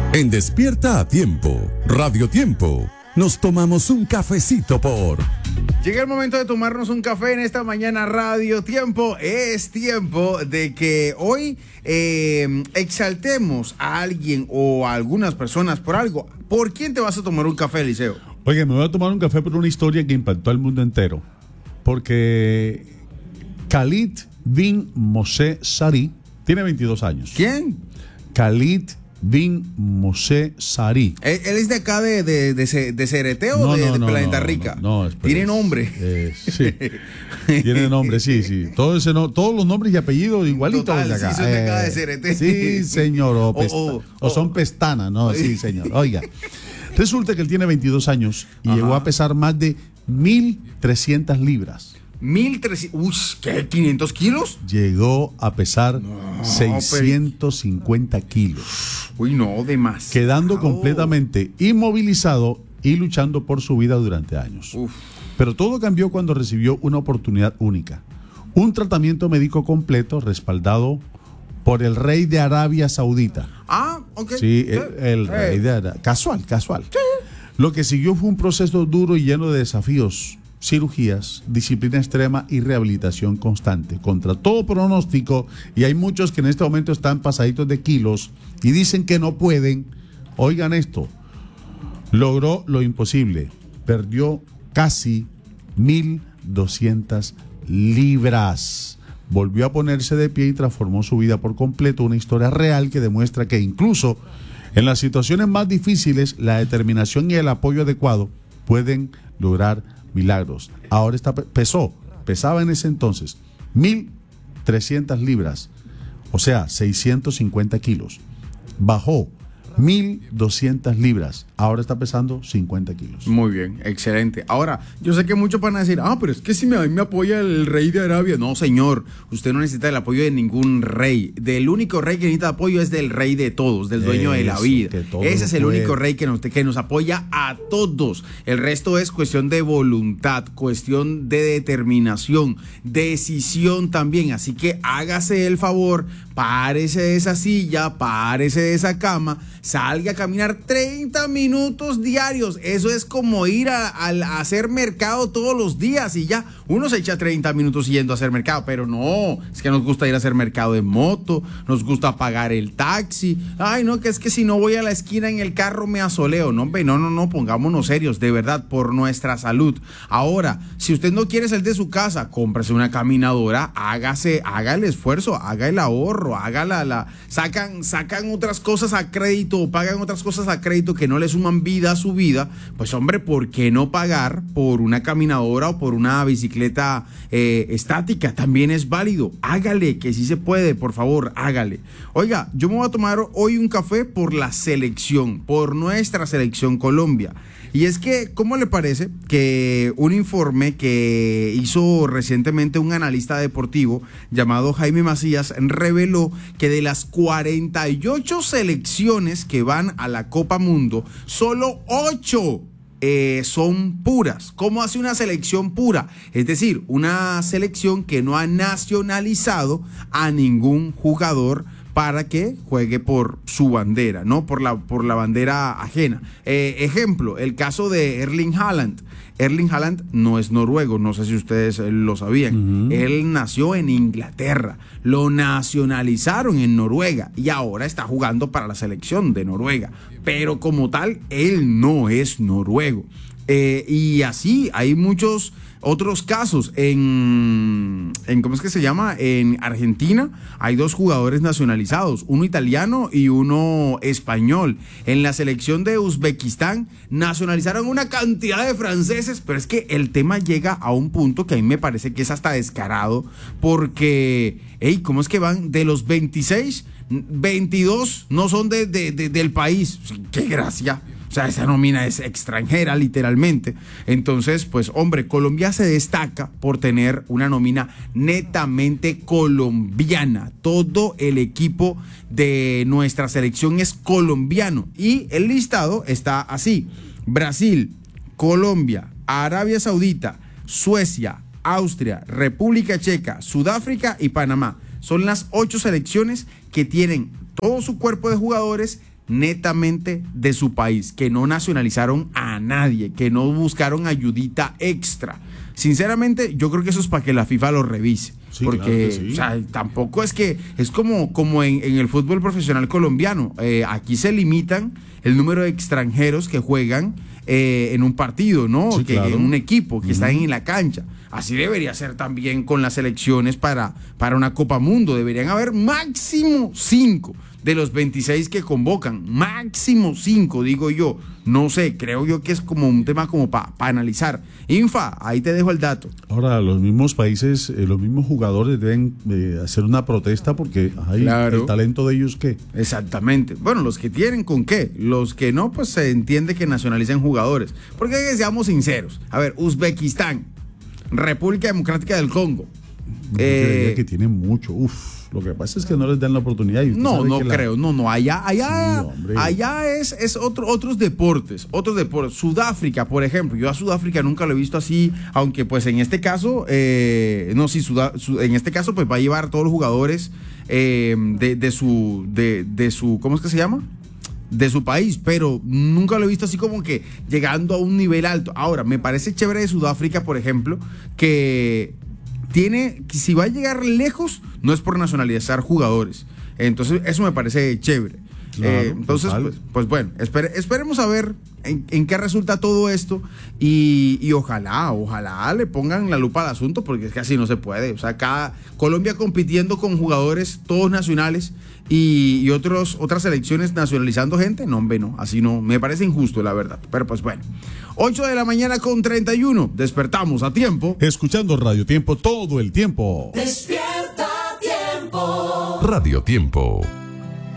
En Despierta a Tiempo, Radio Tiempo, nos tomamos un cafecito por... Llega el momento de tomarnos un café en esta mañana Radio Tiempo. Es tiempo de que hoy exaltemos a alguien o a algunas personas por algo. ¿Por quién te vas a tomar un café, Eliseo? Oye, me voy a tomar un café por una historia que impactó al mundo entero. Porque Khalid bin Moshe Sari tiene 22 años. ¿Quién? Khalid bin Moshe Sari. ¿Él es de acá de Cereteo o de Planeta Rica? No, tiene nombre. Sí, tiene nombre, sí. Todos los nombres y apellidos igualitos. Total, de acá. Sí, son de acá de Cereteo. Sí, señor. O son pestanas, ¿no? Sí, señor. Oiga, resulta que él tiene 22 años y llegó a pesar más de 1.300 libras. 1.300, ¿qué? ¿500 kilos? Llegó a pesar 650 kilos. Uy, no, demasiado. Quedando completamente inmovilizado y luchando por su vida durante años. Uf. Pero todo cambió cuando recibió una oportunidad única. Un tratamiento médico completo respaldado por el rey de Arabia Saudita. Ah, ok. Sí, el rey de Arabia. Casual. Sí. Lo que siguió fue un proceso duro y lleno de desafíos. Cirugías, disciplina extrema y rehabilitación constante contra todo pronóstico, y hay muchos que en este momento están pasaditos de kilos y dicen que no pueden. Oigan esto, logró lo imposible, perdió casi 1.200 libras, volvió a ponerse de pie y transformó su vida por completo, una historia real que demuestra que incluso en las situaciones más difíciles la determinación y el apoyo adecuado pueden lograr milagros. Ahora pesaba en ese entonces 1.300 libras, o sea, 650 kilos. Bajó 1.200 libras, ahora está pesando 50 kilos. Muy bien, excelente. Ahora, yo sé que muchos van a decir, pero es que si me apoya el rey de Arabia. No, señor, usted no necesita el apoyo de ningún rey. Del único rey que necesita apoyo es del rey de todos, del dueño de la vida. Ese es el único rey que nos apoya a todos. El resto es cuestión de voluntad, cuestión de determinación, decisión también. Así que hágase el favor, párese de esa silla, párese de esa cama, salga a caminar 30 minutos diarios. Eso es como ir a hacer mercado todos los días y ya. Uno se echa 30 minutos yendo a hacer mercado, pero no, es que nos gusta ir a hacer mercado en moto, nos gusta pagar el taxi. Ay, no, que es que si no voy a la esquina en el carro me asoleo. No, pongámonos serios, de verdad, por nuestra salud. Ahora, si usted no quiere salir de su casa, cómprese una caminadora, haga el esfuerzo, haga el ahorro, sacan otras cosas a crédito o pagan otras cosas a crédito que no le suman vida a su vida. Pues hombre, ¿por qué no pagar por una caminadora o por una bicicleta estática? También es válido. Hágale, que sí se puede, por favor, hágale. Oiga, yo me voy a tomar hoy un café por la selección, por nuestra selección Colombia. Y es que, ¿cómo le parece que un informe que hizo recientemente un analista deportivo llamado Jaime Macías reveló que de las 48 selecciones que van a la Copa Mundo, solo 8 son puras? ¿Cómo hace una selección pura? Es decir, una selección que no ha nacionalizado a ningún jugador para que juegue por su bandera, no por la bandera ajena. Ejemplo, el caso de Erling Haaland. Erling Haaland no es noruego, no sé si ustedes lo sabían. Uh-huh. Él nació en Inglaterra, lo nacionalizaron en Noruega y ahora está jugando para la selección de Noruega. Pero como tal, él no es noruego. Y así hay muchos otros casos. ¿Cómo es que se llama? En Argentina hay 2 jugadores nacionalizados, uno italiano y uno español. En la selección de Uzbekistán nacionalizaron una cantidad de franceses, pero es que el tema llega a un punto que a mí me parece que es hasta descarado, porque, ¿cómo es que van de los 26, 22 no son del país? ¡Qué gracia! O sea, esa nómina es extranjera, literalmente. Entonces, pues, hombre, Colombia se destaca por tener una nómina netamente colombiana. Todo el equipo de nuestra selección es colombiano. Y el listado está así: Brasil, Colombia, Arabia Saudita, Suecia, Austria, República Checa, Sudáfrica y Panamá. Son las 8 selecciones que tienen todo su cuerpo de jugadores netamente de su país, que no nacionalizaron a nadie, que no buscaron ayudita extra. Sinceramente, yo creo que eso es para que la FIFA lo revise. Sí, porque, claro que sí. o sea, tampoco es que es como en el fútbol profesional colombiano. Aquí se limitan el número de extranjeros que juegan en un partido, ¿no? Sí, que claro. en un equipo, que están en la cancha. Así debería ser también con las selecciones para una Copa Mundo. Deberían haber máximo 5 de los 26 que convocan. Máximo 5, digo yo. No sé, creo yo que es como un tema como para analizar. Infa, ahí te dejo el dato. Ahora, los mismos países, los mismos jugadores deben hacer una protesta porque hay Claro. el talento de ellos, ¿qué? Exactamente. Bueno, los que tienen, ¿con qué? Los que no, pues se entiende que nacionalicen jugadores. Porque seamos sinceros. A ver, Uzbekistán, República Democrática del Congo. Yo creería que tienen mucho. Lo que pasa es que no les dan la oportunidad. Y usted No, sabe no que creo, no, allá Sí, hombre. es otros deportes. Sudáfrica, por ejemplo, yo a Sudáfrica nunca lo he visto así, aunque pues en este caso, en este caso pues va a llevar a todos los jugadores de su, ¿cómo es que se llama? De su país, pero nunca lo he visto así como que llegando a un nivel alto. Ahora, me parece chévere de Sudáfrica, por ejemplo, que si va a llegar lejos, no es por nacionalizar jugadores. Entonces, eso me parece chévere. Claro, Entonces, total. pues bueno, esperemos a ver en qué resulta todo esto y ojalá le pongan la lupa al asunto, porque es que así no se puede. O sea, Colombia compitiendo con jugadores todos nacionales y otras selecciones nacionalizando gente, no, hombre, no, así no, me parece injusto, la verdad. Pero pues bueno, 8:31 despertamos a tiempo. Escuchando Radio Tiempo todo el tiempo. Despierta Tiempo. Radio Tiempo.